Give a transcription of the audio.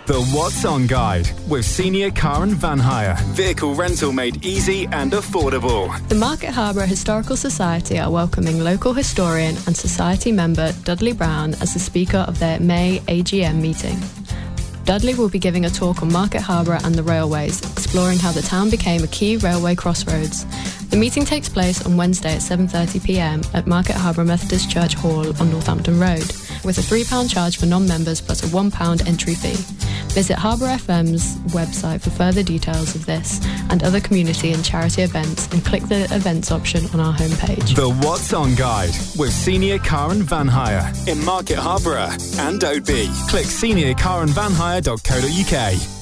The What's On Guide with Senior Car and Van Hire. Vehicle rental made easy and affordable. The Market Harbour Historical Society are welcoming local historian and society member Dudley Brown as the speaker of their May AGM meeting. Dudley will be giving a talk on Market Harbour and the railways, exploring how the town became a key railway crossroads. The meeting takes place on Wednesday at 7:30pm at Market Harbour Methodist Church Hall on Northampton Road, with a £3 charge for non-members plus a £1 entry fee. Visit Harbour FM's website for further details of this and other community and charity events, and click the events option on our homepage. The What's On Guide with Senior Car and Van Hire in Market Harborough and Oadby. Click seniorcarandvanhire.co.uk.